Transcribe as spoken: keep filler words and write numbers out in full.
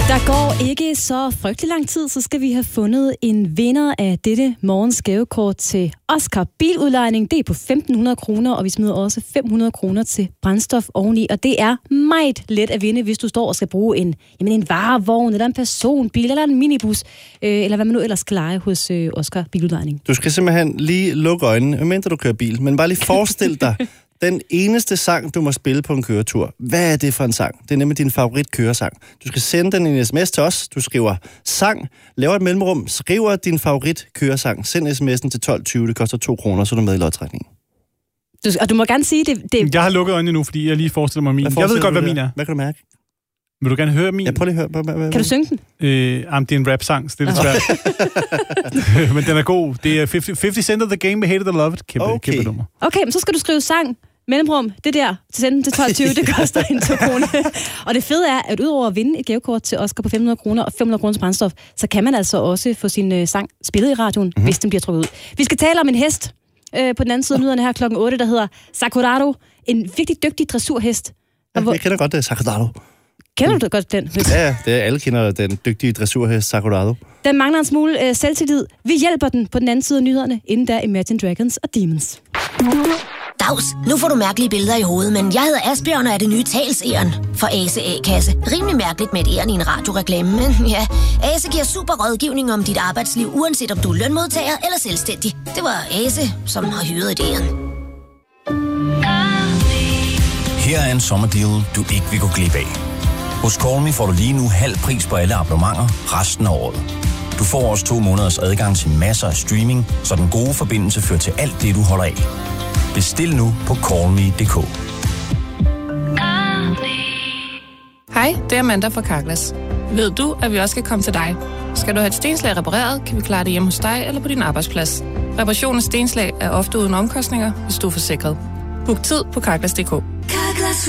Der går ikke så frygtelig lang tid, så skal vi have fundet en vinder af dette morgens gavekort til Oscar Biludlejning. Det er på femten hundrede kroner, og vi smider også fem hundrede kroner til brændstof oveni. Og det er meget let at vinde, hvis du står og skal bruge en, jamen en varevogn, eller en personbil, eller en minibus, øh, eller hvad man nu ellers skal lege hos øh, Oscar Biludlejning. Du skal simpelthen lige lukke øjnene, medmindre du kører bil, men bare lige forestil dig, den eneste sang, du må spille på en køretur. Hvad er det for en sang? Det er nemlig din favorit køresang. Du skal sende den en sms til os. Du skriver sang, laver et mellemrum, skriver din favorit køresang. Send sms'en til tolv tyve. Det koster to kroner, så er du med i lodtrækningen. Du, og du må gerne sige det, det... Jeg har lukket øjnene nu, fordi jeg lige forestiller mig min. Jeg ved godt, hvad min er. Hvad kan du mærke? Vil du gerne høre min? Ja, prøv lige at høre. Hvad, hvad, kan du synge den? Øh, jamen, det er en rap-sang, så det er lidt svært. Men den er god. Det er halvtreds Cent of the Game, Hated or Loved. Kæmpe, okay. kæmpe nummer. Okay, men så skal du skrive sang, mellemrum, det der, til sende til tolv tyve, det koster en to kroner. Og det fede er, at udover at vinde et gavekort til Oscar på fem hundrede kroner og fem hundrede kroner til brændstof, så kan man altså også få sin uh, sang spillet i radioen, mm-hmm. hvis den bliver trukket ud. Vi skal tale om en hest øh, på den anden side af nyhederne her klokken otte, der hedder Sakurado. En virkelig dygtig dressurhest. Ja, jeg kender godt det, Sakurado. Kender du godt den? Ja, det er, alle kender den dygtige dressurhest Sakurado. Den mangler en smule øh, selvtillid. Vi hjælper den på den anden side af nyhederne, inden der Imagine Dragons og Demons. Dags, nu får du mærkelige billeder i hovedet, men jeg hedder Asbjørn og er det nye talsæren for Ase A-kasse. Rimelig mærkeligt med et æren i en radioreklame, men ja, Ase giver super rådgivning om dit arbejdsliv, uanset om du er lønmodtager eller selvstændig. Det var Ase, som har hyret et æren. Her er en sommerdeal, du ikke vil gå glip af. Hos Call Me får du lige nu halv pris på alle abonnementer resten af året. Du får også to måneders adgang til masser af streaming, så den gode forbindelse fører til alt det, du holder af. Bestil nu på call me punktum d k. Hej, det er Amanda fra Carglass. Ved du, at vi også skal komme til dig? Skal du have et stenslag repareret, kan vi klare det hjemme hos dig eller på din arbejdsplads. Reparation af stenslag er ofte uden omkostninger, hvis du er forsikret. Book tid på carglass punktum d k.